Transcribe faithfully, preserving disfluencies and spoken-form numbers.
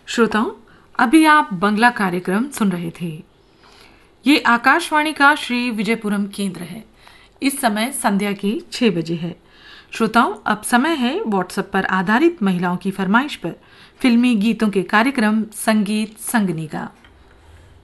श्रोताओं, अभी आप बंगला कार्यक्रम सुन रहे थे। ये आकाशवाणी का श्री विजयपुरम केंद्र है। इस समय संध्या के छह बजे है। श्रोताओं, अब समय है व्हाट्सएप पर आधारित महिलाओं की फरमाइश पर फिल्मी गीतों के कार्यक्रम संगीत संगनी का।